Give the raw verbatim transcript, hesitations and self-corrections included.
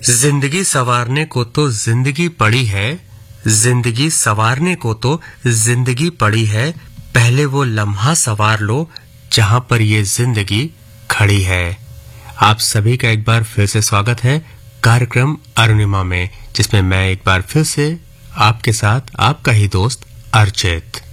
जिंदगी संवारने को तो जिंदगी पड़ी है, जिंदगी संवारने को तो जिंदगी पड़ी है, पहले वो लम्हा संवार लो जहां पर ये जिंदगी खड़ी है। आप सभी का एक बार फिर से स्वागत है कार्यक्रम अरुणिमा में, जिसमें मैं एक बार फिर से आपके साथ आपका ही दोस्त अर्चित।